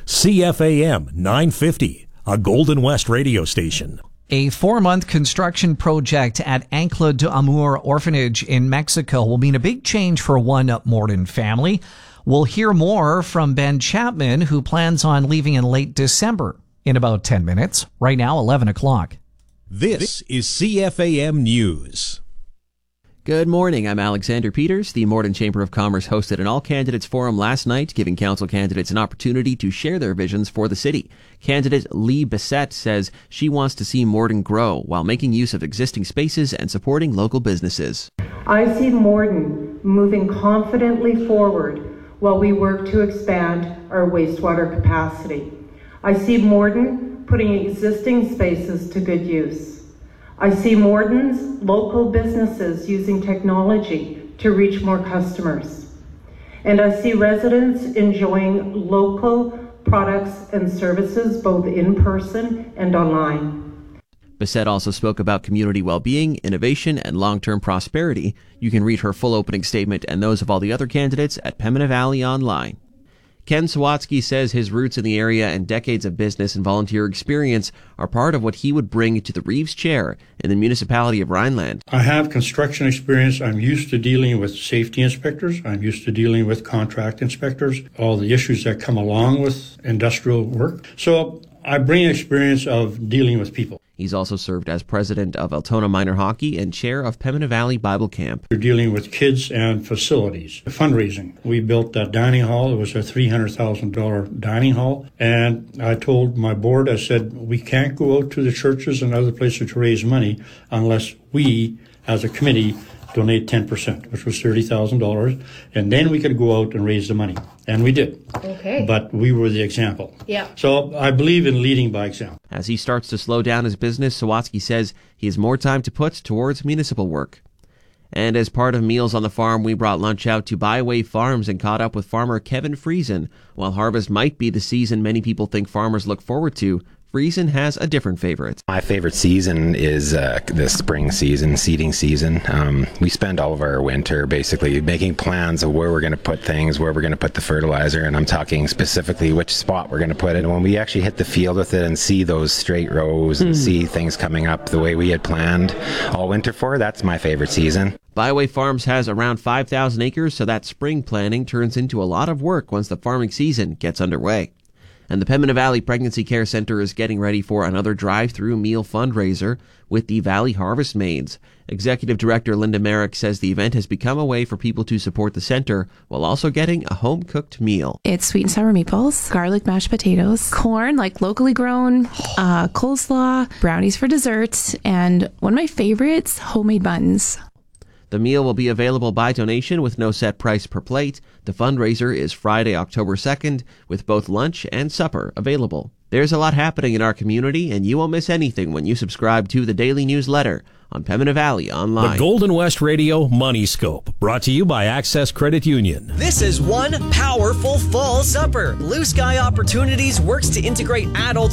CFAM 950, a Golden West radio station. A 4-month construction project at Ancla de Amor Orphanage in Mexico will mean a big change for one Morden family. We'll hear more from Ben Chapman, who plans on leaving in late December, in about 10 minutes. Right now, 11 o'clock. This is CFAM News. Good morning. I'm Alexander Peters. The Morden Chamber of Commerce hosted an all-candidates forum last night, giving council candidates an opportunity to share their visions for the city. Candidate Lee Bissett says she wants to see Morden grow while making use of existing spaces and supporting local businesses. I see Morden moving confidently forward while we work to expand our wastewater capacity. I see Morden putting existing spaces to good use. I see Morden's local businesses using technology to reach more customers. And I see residents enjoying local products and services both in person and online. Bissett also spoke about community well-being, innovation, and long-term prosperity. You can read her full opening statement and those of all the other candidates at Pembina Valley Online. Ken Sawatsky says his roots in the area and decades of business and volunteer experience are part of what he would bring to the Reeves chair in the municipality of Rhineland. I have construction experience. I'm used to dealing with safety inspectors. I'm used to dealing with contract inspectors, all the issues that come along with industrial work. So I bring experience of dealing with people. He's also served as president of Altona Minor Hockey and chair of Pembina Valley Bible Camp. We're dealing with kids and facilities. Fundraising. We built that dining hall. It was a $300,000 dining hall. And I told my board, I said, we can't go out to the churches and other places to raise money unless we, as a committee, donate 10%, which was $30,000, and then we could go out and raise the money. And we did. Okay. But we were the example. Yeah. So I believe in leading by example. As he starts to slow down his business, Sawatsky says he has more time to put towards municipal work. And as part of Meals on the Farm, we brought lunch out to Byway Farms and caught up with farmer Kevin Friesen. While harvest might be the season many people think farmers look forward to, Friesen has a different favorite. My favorite season is the spring season, seeding season. We spend all of our winter basically making plans of where we're going to put things, where we're going to put the fertilizer, and I'm talking specifically which spot we're going to put it. And when we actually hit the field with it and see those straight rows and see things coming up the way we had planned all winter for, that's my favorite season. Byway Farms has around 5,000 acres, so that spring planning turns into a lot of work once the farming season gets underway. And the Pembina Valley Pregnancy Care Center is getting ready for another drive-through meal fundraiser with the Valley Harvest Maids. Executive Director Linda Merrick says the event has become a way for people to support the center while also getting a home-cooked meal. It's sweet and sour meatballs, garlic mashed potatoes, corn, like locally grown, coleslaw, brownies for desserts, and one of my favorites, homemade buns. The meal will be available by donation with no set price per plate. The fundraiser is Friday, October 2nd, with both lunch and supper available. There's a lot happening in our community, and you won't miss anything when you subscribe to the daily newsletter on Pembina Valley Online. The Golden West Radio Money Scope, brought to you by Access Credit Union. This is one powerful fall supper. Blue Sky Opportunities works to integrate adults